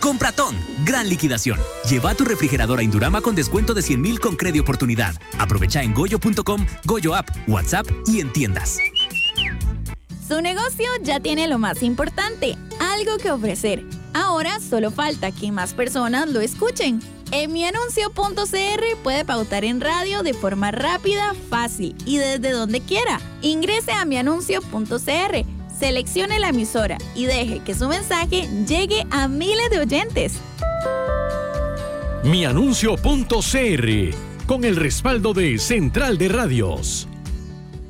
Compratón, gran liquidación. Lleva tu refrigerador a Indurama con descuento de 100,000 con crédito oportunidad. Aprovecha en goyo.com, Goyo App, WhatsApp y en tiendas. Su negocio ya tiene lo más importante, algo que ofrecer. Ahora solo falta que más personas lo escuchen. En mianuncio.cr puede pautar en radio de forma rápida, fácil y desde donde quiera. Ingrese a mianuncio.cr, seleccione la emisora y deje que su mensaje llegue a miles de oyentes. Mianuncio.cr, con el respaldo de Central de Radios.